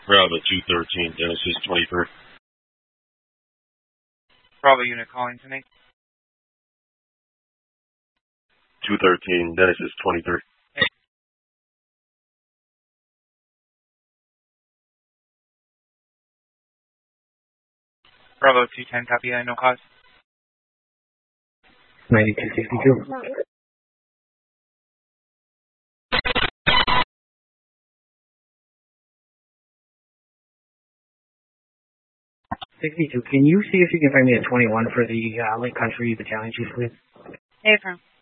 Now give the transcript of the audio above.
Bravo 213, Dennis is 23. Bravo unit calling tonight. 213, Dennis is 23. Bravo 210, copy, no cause. 9262. 62. Can you see if you can find me a 21 for the Lake Country Battalion Chief, please? Affirm.